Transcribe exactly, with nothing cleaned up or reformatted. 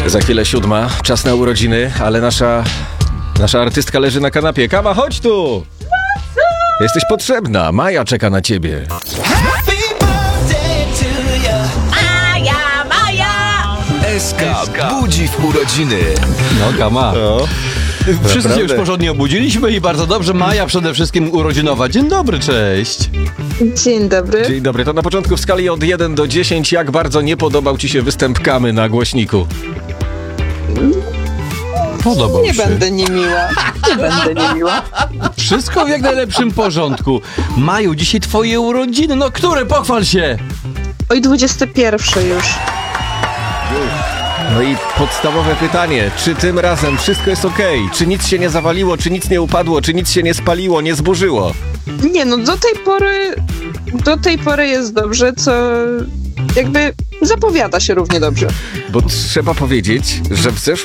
Za chwilę siódma, czas na urodziny, ale nasza, nasza artystka leży na kanapie. Kama, chodź tu! Jesteś potrzebna, Maja czeka na ciebie. Maja, Maja! S K budzi w urodziny. No, Kama. No, Wszyscy naprawdę. się już porządnie obudziliśmy i bardzo dobrze. Maja przede wszystkim urodzinowa. Dzień dobry, cześć. Dzień dobry. Dzień dobry, to na początku w skali od jeden do dziesięciu, jak bardzo nie podobał ci się występ Kamy na głośniku? Podobał Nie się. będę niemiła. Nie będę niemiła. Wszystko w jak najlepszym porządku. Maju, dzisiaj twoje urodziny. No, które? Pochwal się. Oj, dwudzieste pierwsze już. No i podstawowe pytanie, czy tym razem wszystko jest okej? Czy nic się nie zawaliło, czy nic nie upadło, czy nic się nie spaliło, nie zburzyło? Nie no, do tej pory do tej pory jest dobrze, co jakby zapowiada się równie dobrze. Bo trzeba powiedzieć, że w zeszłym